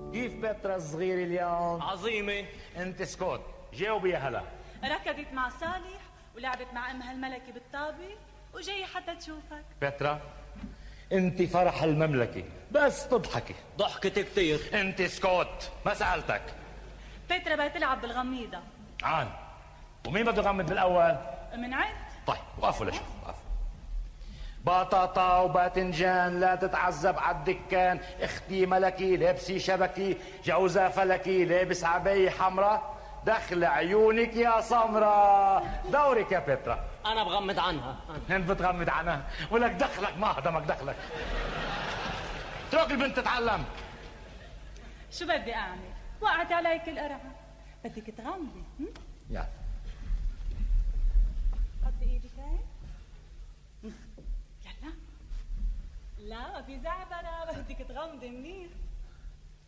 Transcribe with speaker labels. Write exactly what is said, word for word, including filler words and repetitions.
Speaker 1: كيف بترا الصغيرة اليوم؟
Speaker 2: عظيمة.
Speaker 1: انت اسكت، جاوبي يا هلا.
Speaker 3: ركضت مع صالح ولعبت مع امها الملكة بالطابة وجاي حتى تشوفك.
Speaker 1: بترا انت فرح المملكة، بس تضحكي.
Speaker 2: ضحكت كتير.
Speaker 1: انت اسكت، ما سألتك.
Speaker 3: بترا بدها تلعب بالغميضة.
Speaker 1: عان، ومين بده يغمض بالاول؟
Speaker 3: من عد.
Speaker 1: طيب وقفوا لشوف، وقفوا. بطاطا وباذنجان لا تتعذب على الدكان، اختي ملكي لابسي شبكي، جوزها فلكي لابس عباية حمراء، دخل عيونك يا سمرة. دورك يا بترا.
Speaker 2: انا بغمض عنها.
Speaker 1: انت بتغمض عنها ولك دخلك ما هضمك دخلك. اترك البنت تتعلم.
Speaker 3: شو بدي اعمل؟ وقعت عليك القرعة، بدك تغمضي.
Speaker 1: يلا
Speaker 3: حطي ايدك هيك. يلا. لا ما في زعبرة، بدك تغمضي منيح.